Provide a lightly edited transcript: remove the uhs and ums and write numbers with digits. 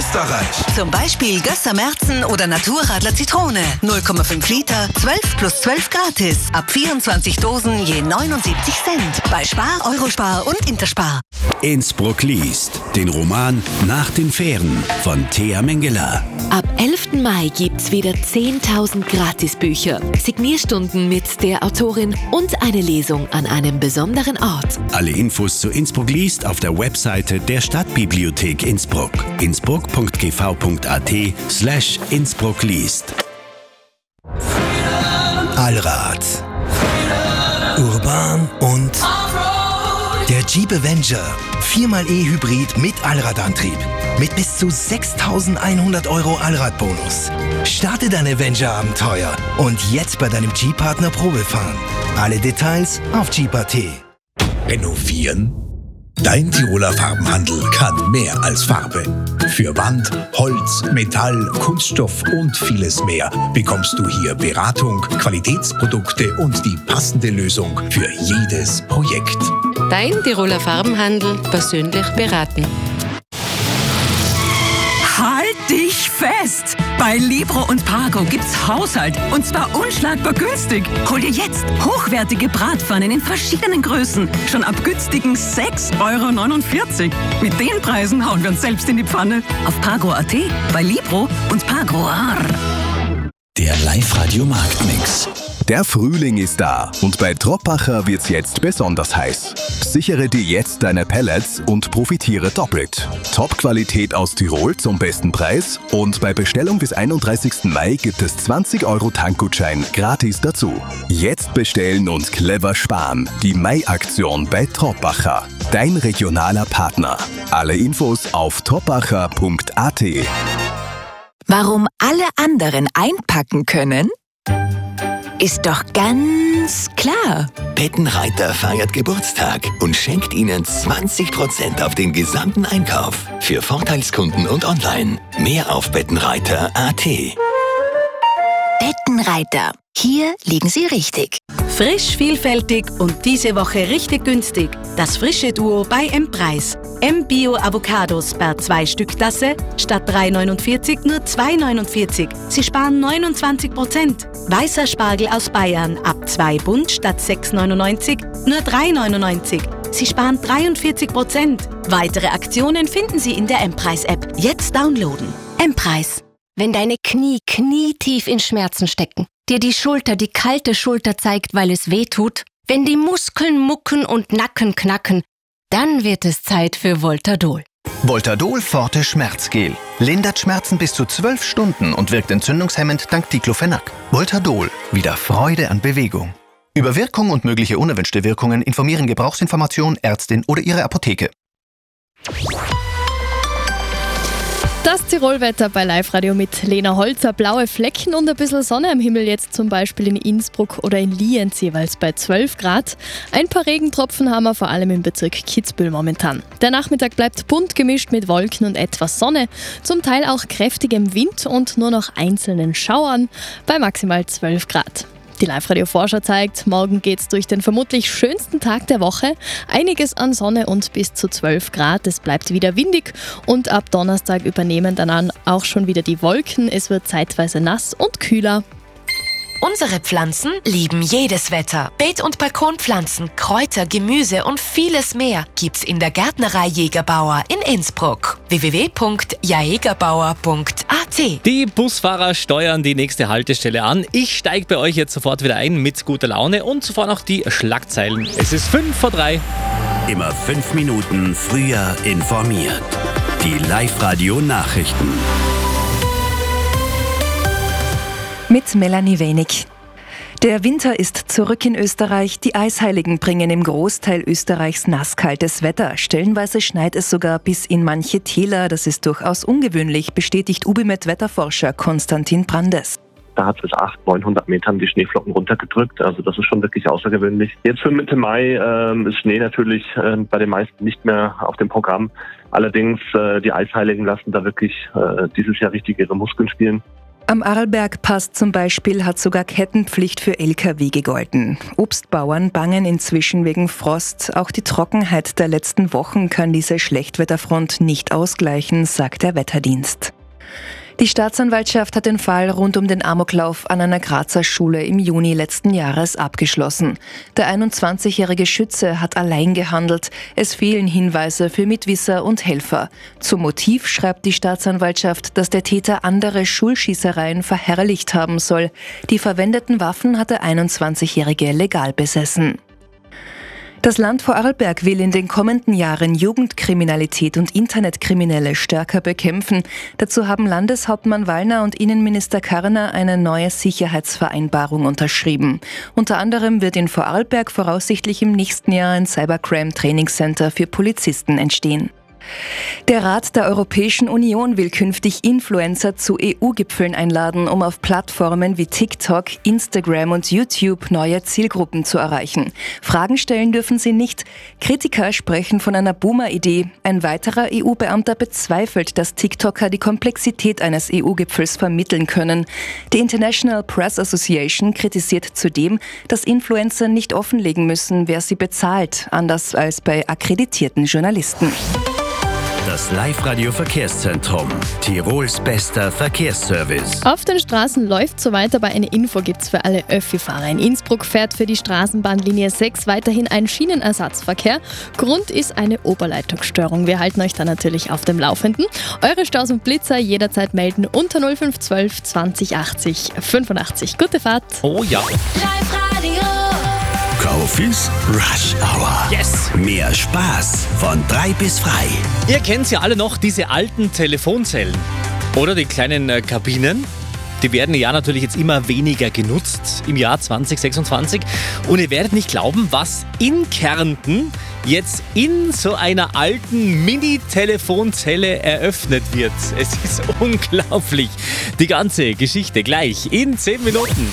Österreich. Zum Beispiel Gösser Märzen oder Naturradler Zitrone. 0,5 Liter, 12 plus 12 gratis. Ab 24 Dosen je 79 Cent. Bei Spar, Eurospar und Interspar. Innsbruck liest. Den Roman Nach den Fähren von Thea Mengele. Ab 11. Mai gibt's wieder 10.000 Gratisbücher, Signierstunden mit der Autorin und eine Lesung an einem besonderen Ort. Alle Infos zu Innsbruck liest auf der Webseite der Stadtbibliothek Innsbruck. innsbruck.gv.at/Innsbruck liest. Allrad. Urban und der Jeep Avenger. 4xe Hybrid mit Allradantrieb. Mit bis zu 6.100 € Allradbonus. Starte dein Avenger-Abenteuer und jetzt bei deinem Jeep-Partner Probefahren. Alle Details auf Jeep.at. Renovieren? Dein Tiroler Farbenhandel kann mehr als Farbe. Für Wand, Holz, Metall, Kunststoff und vieles mehr bekommst du hier Beratung, Qualitätsprodukte und die passende Lösung für jedes Projekt. Dein Tiroler Farbenhandel persönlich beraten. Halt dich fest! Bei Libro und Pago gibt's Haushalt und zwar unschlagbar günstig. Hol dir jetzt hochwertige Bratpfannen in verschiedenen Größen. Schon ab günstigen 6,49 €. Mit den Preisen hauen wir uns selbst in die Pfanne. Auf Pago.at, bei Libro und Pago. Der Live-Radio-Marktmix. Der Frühling ist da und bei Troppacher wird's jetzt besonders heiß. Sichere dir jetzt deine Pellets und profitiere doppelt. Top-Qualität aus Tirol zum besten Preis und bei Bestellung bis 31. Mai gibt es 20 € Tankgutschein gratis dazu. Jetzt bestellen und clever sparen. Die Mai-Aktion bei Troppacher. Dein regionaler Partner. Alle Infos auf troppacher.at. Warum alle anderen einpacken können? Ist doch ganz klar. Bettenreiter feiert Geburtstag und schenkt Ihnen 20% auf den gesamten Einkauf. Für Vorteilskunden und online. Mehr auf bettenreiter.at. Bettenreiter. Hier liegen Sie richtig. Frisch, vielfältig und diese Woche richtig günstig. Das frische Duo bei M-Preis. M-Bio Avocados per 2 Stück Tasse statt 3,49 nur 2,49. Sie sparen 29%. Weißer Spargel aus Bayern ab 2 Bund statt 6,99 nur 3,99. Sie sparen 43%. Weitere Aktionen finden Sie in der M-Preis-App. Jetzt downloaden. M-Preis. Wenn deine Knie knietief in Schmerzen stecken, dir die Schulter die kalte Schulter zeigt, weil es weh tut, wenn die Muskeln mucken und Nacken knacken, dann wird es Zeit für Voltadol. Voltadol Forte Schmerzgel. Lindert Schmerzen bis zu 12 Stunden und wirkt entzündungshemmend dank Diclofenac. Voltadol. Wieder Freude an Bewegung. Über Wirkung und mögliche unerwünschte Wirkungen informieren Gebrauchsinformation, Ärztin oder Ihre Apotheke. Das Tirolwetter bei Live-Radio mit Lena Holzer. Blaue Flecken und ein bisschen Sonne am Himmel jetzt zum Beispiel in Innsbruck oder in Lienz, jeweils bei 12 Grad. Ein paar Regentropfen haben wir vor allem im Bezirk Kitzbühel momentan. Der Nachmittag bleibt bunt gemischt mit Wolken und etwas Sonne, zum Teil auch kräftigem Wind und nur noch einzelnen Schauern bei maximal 12 Grad. Die Live-Radio-Vorschau zeigt, morgen geht's durch den vermutlich schönsten Tag der Woche. Einiges an Sonne und bis zu 12 Grad. Es bleibt wieder windig und ab Donnerstag übernehmen dann auch schon wieder die Wolken. Es wird zeitweise nass und kühler. Unsere Pflanzen lieben jedes Wetter. Beet- und Balkonpflanzen, Kräuter, Gemüse und vieles mehr gibt's in der Gärtnerei Jägerbauer in Innsbruck. www.jaegerbauer.at. Die Busfahrer steuern die nächste Haltestelle an. Ich steige bei euch jetzt sofort wieder ein mit guter Laune und zuvor noch die Schlagzeilen. Es ist 3:05. Immer 5 Minuten früher informiert. Die Live-Radio-Nachrichten. Mit Melanie Wenig. Der Winter ist zurück in Österreich. Die Eisheiligen bringen im Großteil Österreichs nasskaltes Wetter. Stellenweise schneit es sogar bis in manche Täler. Das ist durchaus ungewöhnlich, bestätigt UBIMET-Wetterforscher Konstantin Brandes. Da hat es 800-900 Metern die Schneeflocken runtergedrückt. Also das ist schon wirklich außergewöhnlich. Jetzt für Mitte Mai ist Schnee natürlich bei den meisten nicht mehr auf dem Programm. Allerdings die Eisheiligen lassen da wirklich dieses Jahr richtig ihre Muskeln spielen. Am Arlbergpass zum Beispiel hat sogar Kettenpflicht für Lkw gegolten. Obstbauern bangen inzwischen wegen Frost. Auch die Trockenheit der letzten Wochen kann diese Schlechtwetterfront nicht ausgleichen, sagt der Wetterdienst. Die Staatsanwaltschaft hat den Fall rund um den Amoklauf an einer Grazer Schule im Juni letzten Jahres abgeschlossen. Der 21-jährige Schütze hat allein gehandelt. Es fehlen Hinweise für Mitwisser und Helfer. Zum Motiv schreibt die Staatsanwaltschaft, dass der Täter andere Schulschießereien verherrlicht haben soll. Die verwendeten Waffen hat der 21-jährige legal besessen. Das Land Vorarlberg will in den kommenden Jahren Jugendkriminalität und Internetkriminelle stärker bekämpfen. Dazu haben Landeshauptmann Wallner und Innenminister Karner eine neue Sicherheitsvereinbarung unterschrieben. Unter anderem wird in Vorarlberg voraussichtlich im nächsten Jahr ein Cybercrime-Trainingscenter für Polizisten entstehen. Der Rat der Europäischen Union will künftig Influencer zu EU-Gipfeln einladen, um auf Plattformen wie TikTok, Instagram und YouTube neue Zielgruppen zu erreichen. Fragen stellen dürfen sie nicht. Kritiker sprechen von einer Boomer-Idee. Ein weiterer EU-Beamter bezweifelt, dass TikToker die Komplexität eines EU-Gipfels vermitteln können. Die International Press Association kritisiert zudem, dass Influencer nicht offenlegen müssen, wer sie bezahlt, anders als bei akkreditierten Journalisten. Das Live-Radio-Verkehrszentrum. Tirols bester Verkehrsservice. Auf den Straßen läuft so weiter, aber eine Info gibt's für alle Öffi-Fahrer. In Innsbruck fährt für die Straßenbahnlinie 6 weiterhin ein Schienenersatzverkehr. Grund ist eine Oberleitungsstörung. Wir halten euch da natürlich auf dem Laufenden. Eure Staus und Blitzer jederzeit melden unter 0512 20 80 85. Gute Fahrt. Oh ja. Live-Radio. Kofis Rush Hour. Yes. Mehr Spaß von 3 bis frei. Ihr kennt ja alle noch diese alten Telefonzellen. Oder die kleinen Kabinen. Die werden ja natürlich jetzt immer weniger genutzt im Jahr 2026. Und ihr werdet nicht glauben, was in Kärnten jetzt in so einer alten Mini-Telefonzelle eröffnet wird. Es ist unglaublich. Die ganze Geschichte gleich in 10 Minuten.